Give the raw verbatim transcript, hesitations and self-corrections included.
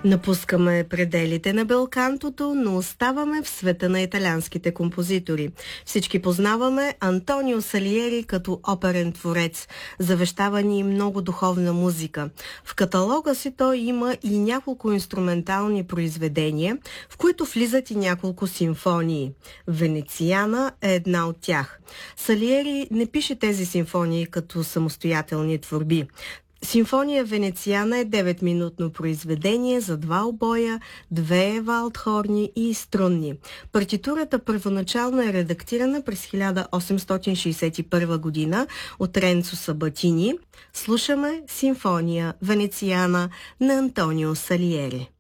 Напускаме пределите на белкантото, но оставаме в света на италианските композитори. Всички познаваме Антонио Салиери като оперен творец. Завещава ни много духовна музика. В каталога си той има и няколко инструментални произведения, в които влизат и няколко симфонии. Венециана е една от тях. Салиери не пише тези симфонии като самостоятелни творби. Симфония Венециана е деветминутно произведение за два обоя, две валдхорни и струнни. Партитурата първоначално е редактирана през хиляда осемстотин шейсет и първа година от Ренцо Сабатини. Слушаме Симфония Венециана на Антонио Салиери.